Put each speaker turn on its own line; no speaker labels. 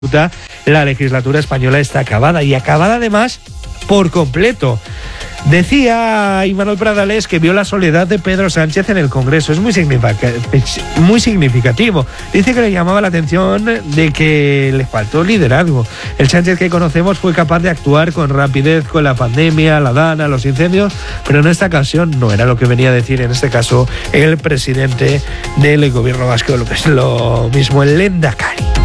la legislatura española está acabada, y acabada además por completo. Decía Imanol Pradales que vio la soledad de Pedro Sánchez en el Congreso. Es muy significativo. Dice que le llamaba la atención de que le faltó liderazgo. El Sánchez que conocemos fue capaz de actuar con rapidez con la pandemia, la dana, los incendios, pero en esta ocasión no era lo que venía a decir, en este caso, el presidente del gobierno vasco, lo que es lo mismo, el Lehendakari.